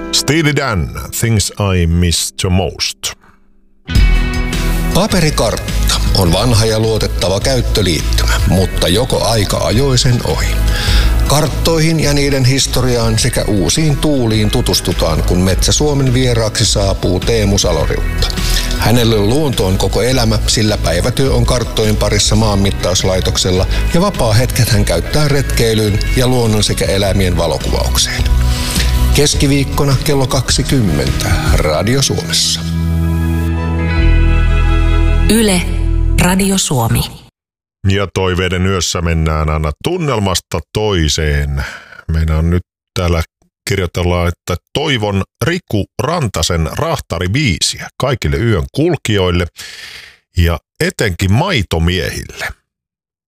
Steely Dan, Things I Miss the Most. Paperikartta on vanha ja luotettava käyttöliittymä, mutta joko aika ajoi sen ohi. Karttoihin ja niiden historiaan sekä uusiin tuuliin tutustutaan, kun Metsä Suomen vieraaksi saapuu Teemu Saloriutta. Hänelle luonto on koko elämä, sillä päivätyö on karttojen parissa maanmittauslaitoksella ja vapaa-hetket hän käyttää retkeilyyn ja luonnon sekä eläimien valokuvaukseen. Keskiviikkona kello 20 Radio Suomessa. Yle, Radio Suomi. Ja toiveiden yössä mennään aina tunnelmasta toiseen. Meidän on nyt täällä kirjoitellaan, että toivon Riku Rantasen rahtaribiisiä kaikille yön kulkijoille ja etenkin maitomiehille.